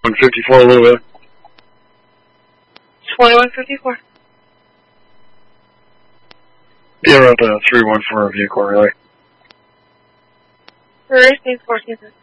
154 a little bit. 2154. Yeah, around 314 vehicle relay. Racing 14.